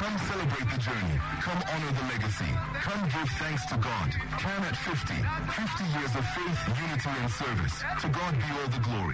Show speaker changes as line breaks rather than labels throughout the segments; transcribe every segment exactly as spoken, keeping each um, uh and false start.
Come celebrate the journey. Come honor the legacy. Come give thanks to God. Can at fifty. fifty years of faith, unity, and service. To God be all the glory.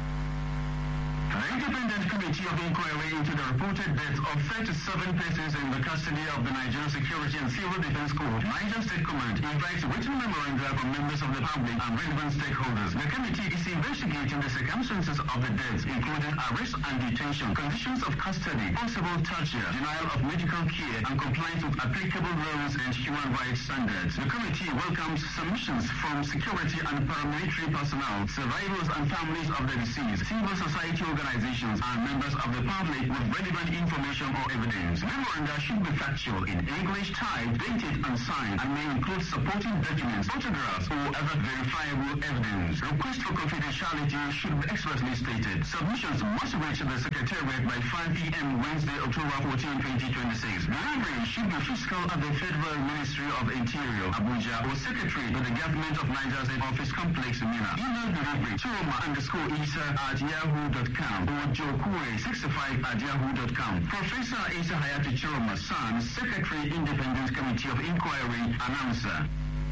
The Independent Committee of Inquiry into the reported death of thirty-seven persons in the custody of the Nigerian Security and Civil Defense Corps, Niger State Command, invites written memoranda from members of the public and relevant stakeholders. The committee is investigating the circumstances of the deaths, including arrest and detention, conditions of custody, possible torture, denial of medical care, and compliance with applicable laws and human rights standards. The committee welcomes submissions from security and paramilitary personnel, survivors and families of the deceased, civil society organizations, organizations and members of the public with relevant information or evidence. Memoranda should be factual in English, typed, dated and signed, and may include supporting documents, photographs, or other verifiable evidence. Request for confidentiality should be expressly stated. Submissions must reach the Secretariat by five p.m. Wednesday, October fourteenth, twenty twenty-six. Delivery should be fiscal at the Federal Ministry of Interior, Abuja, or Secretary to the Government of Niger State Office Complex, Mina. Email delivery to Chiroma underscore Isa at yahoo dot com. Or Jokue sixty-five at yahoo dot com. Professor Isa Hayati Chiroma, son, Secretary, Independent Committee of Inquiry, announcer.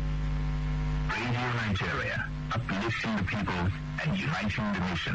Radio Nigeria, uplifting the people and uniting the nation.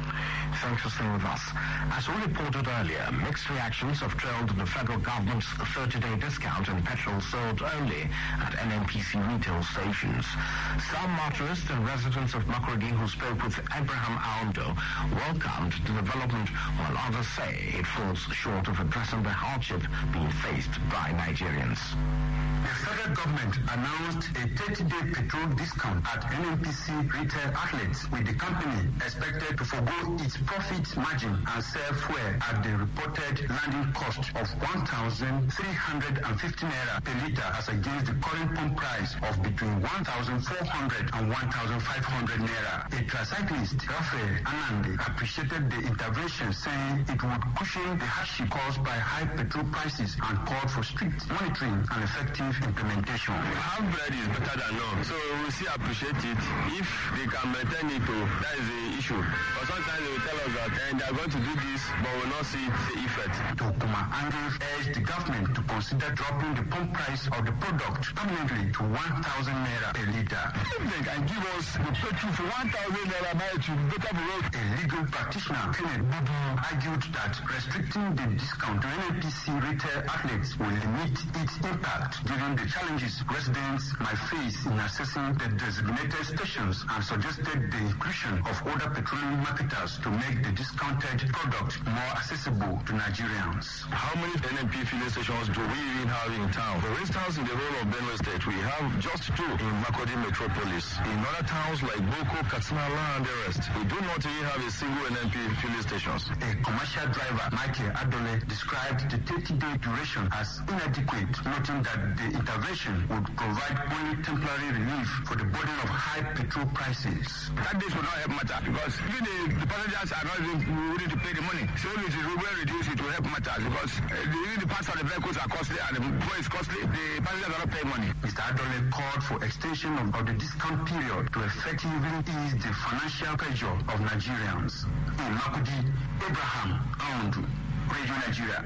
Thanks for staying with us. As we reported earlier, mixed reactions have trailed the federal government's thirty-day discount in petrol sold only at N N P C retail stations. Some motorists and residents of Makurdi who spoke with Abraham Aundo welcomed the development, while others say it falls short of addressing the hardship being faced by Nigerians.
The federal government announced a thirty-day petrol discount at N N P C retail outlets, with the company expected to forgo its profit margin and sell fuel at the reported landing cost of one thousand three hundred fifty naira per litre as against the current pump price of between one thousand four hundred and one thousand five hundred naira. A tricyclist, Raphael Anande, appreciated the intervention, saying it would cushion the hardship caused by high petrol prices and called for strict monitoring and effective implementation.
Half bread is better than none, so we still appreciate it if they can maintain it. Oh, that is the issue. But sometimes they will tell us that and they are going to do this, but will not see the effect.
Tokuma Andrews urged the government to consider dropping the pump price of the product permanently to one thousand naira per litre.
If they can give us the petrol for one thousand naira, now it will be better for us.
A legal practitioner, Kenneth Bubu, argued that restricting the discount to N N P C retail outlets will limit its impact given the challenges residents might face in accessing the designated stations, and suggested the inclusion of other petroleum marketers to make the discounted product more accessible to Nigerians.
How many N N P filling stations do we even have in town? For instance, in the whole of Benue State, we have just two in Makurdi Metropolis. In other towns like Boko, Katsina, and the rest, we do not even have a single N N P filling stations.
A commercial driver, Michael Adole, described the thirty-day duration as inadequate, noting that the intervention would provide only temporary relief for the burden of high petrol prices.
That this will not help matter, because even the, the passengers are not even willing to pay the money. So if it will reduce, it will help matters, because uh, the, even the parts of the vehicles are costly and the fuel is costly. The passengers are not paying money.
Mister Adole called for extension of, of the discount period to effectively ease the financial pressure of Nigerians. In Makurdi, Abraham Aundu, Radio Nigeria.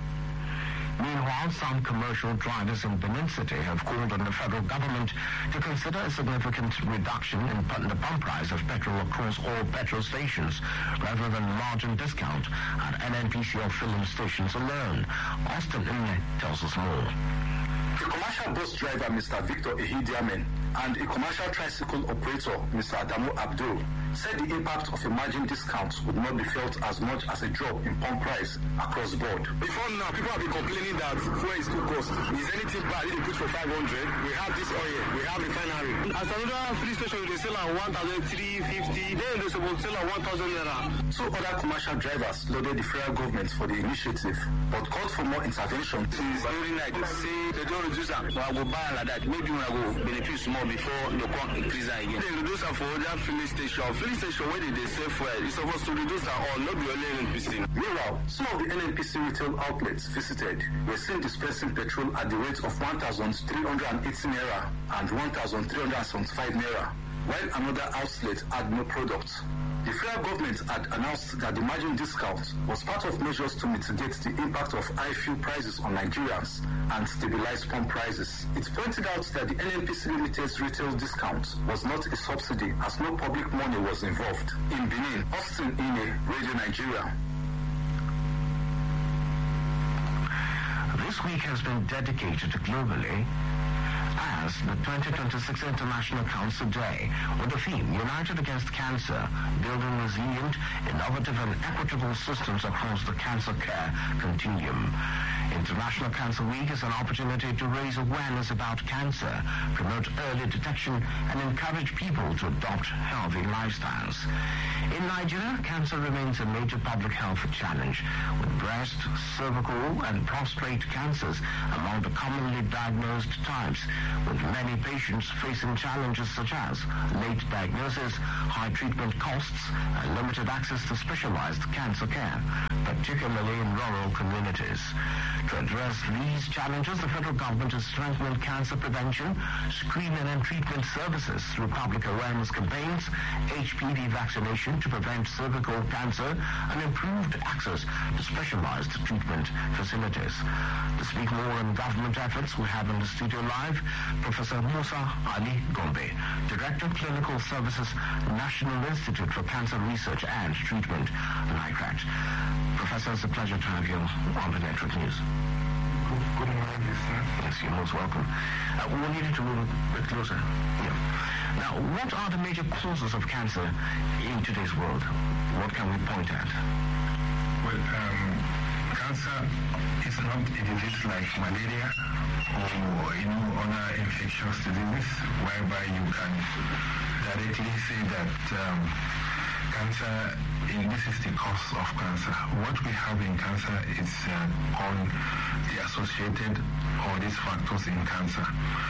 Meanwhile, some commercial drivers in Benin City have called on the federal government to consider a significant reduction in the pump price of petrol across all petrol stations, rather than margin discount at N N P C or filling stations alone. Austin Inne tells us more.
A commercial bus driver, Mister Victor Ehidiamen, and a commercial tricycle operator, Mister Adamu Abdul, said the impact of a margin discount would not be felt as much as a drop in pump price across the board.
Before now, people have been complaining that fuel is too cost. Is anything bad if they put for five hundred? We have this oil, we have refinery. As another filling station, they sell at one thousand three hundred fifty, then they supposed to sell at one thousand naira.
Two other commercial drivers lauded the federal government for the initiative, but called for more intervention.
Since during night, they say they don't reduce them, so I will buy like that. Maybe when I go benefit more before they can't increase that again. They reduce them for other filling station. Filling station where they sell fuel, it's supposed to reduce that all, not the only N N P C.
Meanwhile, some of the N N P C retail outlets visited were seen dispensing petrol at the rate of one thousand three hundred eighty naira and one thousand three hundred seventy-five naira, while another outlet had no product. The federal government had announced that the margin discount was part of measures to mitigate the impact of high fuel prices on Nigerians and stabilize pump prices. It pointed out that the N N P C Limited's retail discount was not a subsidy as no public money was involved. In Benin, Austin Ine, Radio Nigeria.
This week has been dedicated globally as the twenty twenty-six International Cancer Day, with the theme United Against Cancer, Building Resilient, Innovative and Equitable Systems Across the Cancer Care Continuum. International Cancer Week is an opportunity to raise awareness about cancer, promote early detection, and encourage people to adopt healthy lifestyles. In Nigeria, cancer remains a major public health challenge, with breast, cervical, and prostate cancers among the commonly diagnosed types, with many patients facing challenges such as late diagnosis, high treatment costs, and limited access to specialized cancer care, particularly in rural communities. To address these challenges, the federal government is strengthening cancer prevention, screening and treatment services through public awareness campaigns, H P V vaccination to prevent cervical cancer, and improved access to specialized treatment facilities. To speak more on government efforts, we have in the studio live Professor Musa Ali Gombe, Director, Clinical Services, National Institute for Cancer Research and Treatment, NICRAT. Professor, it's a pleasure to have you on the Network News.
Good morning, listener.
Yes, you're most welcome. Uh, we needed to move a bit closer. Yeah. Now, what are the major causes of cancer in today's world? What can we point at?
Well, um, cancer is not a disease like malaria or you know other infectious diseases, whereby you can directly say that um, cancer, in, this is the cause of cancer. What we have in cancer is uh, on the associated or these factors in cancer.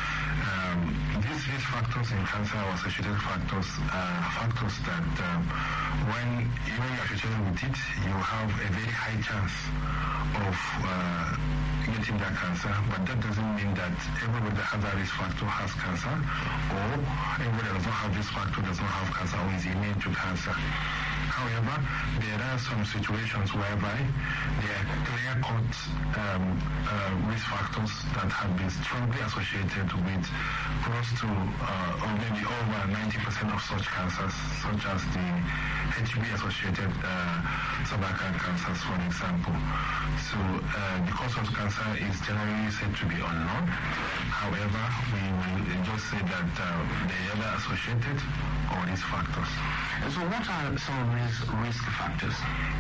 Um, these risk factors in cancer or associated factors are factors that um, when, when you're associated with it, you have a very high chance of uh, getting that cancer, but that doesn't mean that everybody that has that risk factor has cancer, or everybody that does not have this factor does not have cancer or is immune to cancer. However, there are some situations whereby there are clear-cut um, uh, risk factors that have been strongly associated with close to uh, or maybe over ninety percent of such cancers, such as the H P V-associated uh, cervical cancers, for example. So uh, the cause of cancer is generally said to be unknown. However, we will just say that uh, they are either associated or risk factors.
So what are some of these risk factors?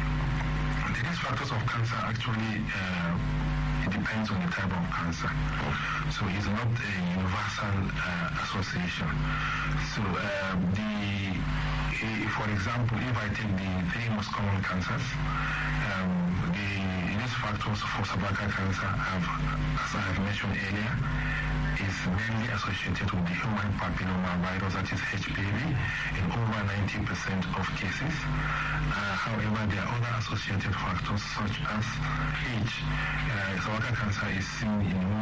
The risk factors of cancer actually, uh, it depends on the type of cancer. So it's not a universal uh, association. So uh, the, uh, for example, if I take the three most common cancers, um, the risk factors for cervical cancer have, as I have mentioned earlier, is mainly associated with the human papilloma virus, that is H P V, in over ninety percent of cases. Uh, however, there are other associated factors such as age. Uh, cervical cancer is seen in